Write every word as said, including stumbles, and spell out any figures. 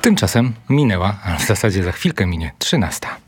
Tymczasem minęła, a w zasadzie za chwilkę minie trzynasta.